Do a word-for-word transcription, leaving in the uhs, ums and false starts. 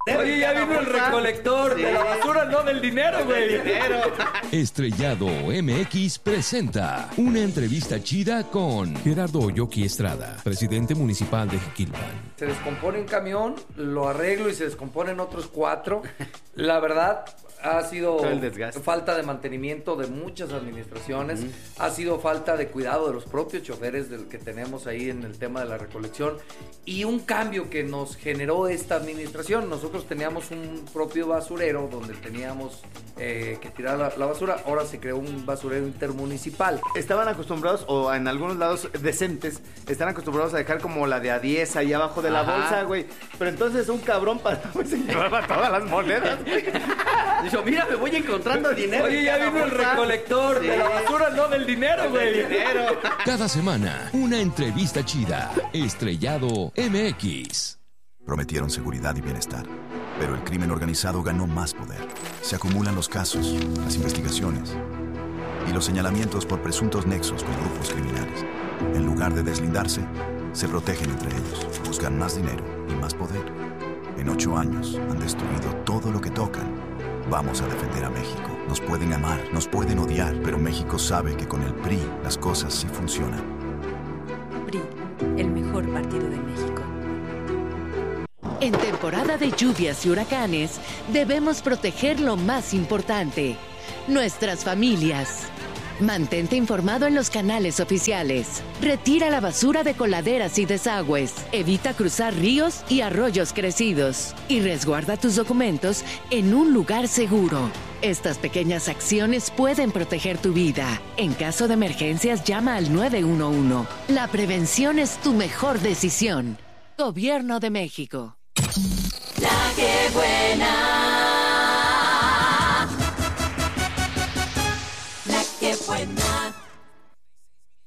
Oye, ya vino el recolector sí. de la basura, no del dinero, güey. Del dinero. Estrellado M X presenta una entrevista chida con Gerardo Oyoki Estrada, presidente municipal de Jiquilpan. Se descompone un camión, lo arreglo y se descomponen otros cuatro. La verdad, ha sido falta de mantenimiento de muchas administraciones, uh-huh. ha sido falta de cuidado de los propios choferes del que tenemos ahí en el tema de la recolección y un cambio que nos generó esta administración. Nosotros teníamos un propio basurero donde teníamos eh, que tirar la, la basura, ahora se creó un basurero intermunicipal. Estaban acostumbrados, o en algunos lados decentes, están acostumbrados a dejar como la de a diez ahí abajo de la Ajá. bolsa, güey. Pero entonces un cabrón parado y se llevaba todas las monedas, güey. Dijo, mira, me voy encontrando dinero. Oye, ya vino el recolector sí. de la basura, no del dinero, güey. Del dinero. Cada semana, una entrevista chida. Estrellado M X. Prometieron seguridad y bienestar, pero el crimen organizado ganó más poder. Se acumulan los casos, las investigaciones y los señalamientos por presuntos nexos con grupos criminales. En lugar de deslindarse, se protegen entre ellos, buscan más dinero y más poder. En ocho años han destruido todo lo que tocan. Vamos a defender a México. Nos pueden amar, nos pueden odiar, pero México sabe que con el P R I las cosas sí funcionan. P R I, el mejor partido de México. En temporada de lluvias y huracanes, debemos proteger lo más importante, nuestras familias. Mantente informado en los canales oficiales. Retira la basura de coladeras y desagües. Evita cruzar ríos y arroyos crecidos. Y resguarda tus documentos en un lugar seguro. Estas pequeñas acciones pueden proteger tu vida. En caso de emergencias, llama al nueve uno uno. La prevención es tu mejor decisión. Gobierno de México.